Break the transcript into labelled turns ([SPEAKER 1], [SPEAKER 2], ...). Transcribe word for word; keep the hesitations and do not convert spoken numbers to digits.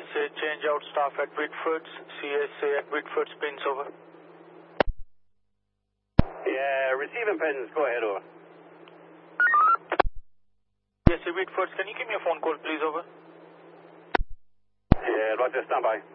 [SPEAKER 1] S A, change out staff at Whitford's, C S A at Whitford's, pins over.
[SPEAKER 2] Yeah, receiving pins, go ahead, over.
[SPEAKER 1] C S A Whitford's, can you give me a phone call, please, over?
[SPEAKER 2] Yeah, roger, stand by.